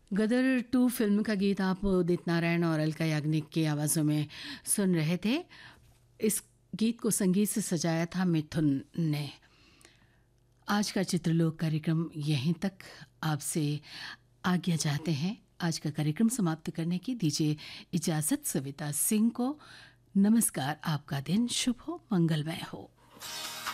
गदर 2 film का गीत आप उदित नारायण और अलका याग्निक की आवाज़ों में सुन रहे थे। इस गीत को संगीत से सजाया था मिथुन ने। आज का चित्रलोक कार्यक्रम यहीं तक आपसे आज्ञा चाहते हैं। आज का कार्यक्रम समाप्त करने की दीजिए इजाज़त सविता सिंह को। नमस्कार, आपका दिन शुभ हो, मंगलमय हो।